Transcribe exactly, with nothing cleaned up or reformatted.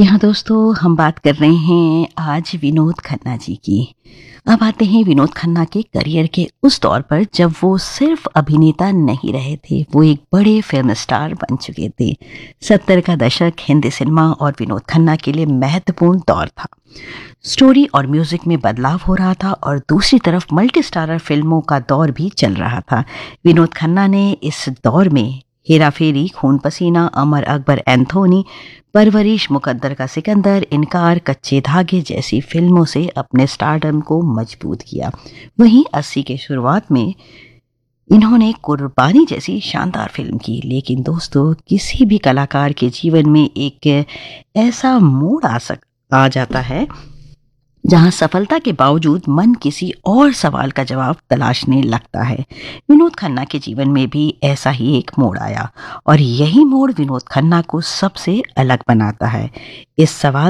जी हाँ दोस्तों, हम बात कर रहे हैं आज विनोद खन्ना जी की। अब आते हैं विनोद खन्ना के करियर के उस दौर पर जब वो सिर्फ अभिनेता नहीं रहे थे, वो एक बड़े फिल्म स्टार बन चुके थे। सत्तर का दशक हिंदी सिनेमा और विनोद खन्ना के लिए महत्वपूर्ण दौर था। स्टोरी और म्यूजिक में बदलाव हो रहा था और दूसरी तरफ मल्टी स्टारर फिल्मों का दौर भी चल रहा था। विनोद खन्ना ने इस दौर में हेरा फेरी, खून पसीना, अमर अकबर एंथोनी, परवरिश, मुकद्दर का सिकंदर, इनकार, कच्चे धागे जैसी फिल्मों से अपने स्टारडम को मजबूत किया। वहीं अस्सी के शुरुआत में इन्होंने कुर्बानी जैसी शानदार फिल्म की। लेकिन दोस्तों, किसी भी कलाकार के जीवन में एक ऐसा मोड़ आ सक आ जाता है जहां सफलता के बावजूद मन किसी और सवाल का जवाब तलाशने लगता है। विनोद खन्ना के जीवन में भी ऐसा ही एक मोड़ आया और यही मोड़ विनोद खन्ना को सबसे अलग बनाता है। इस सवाल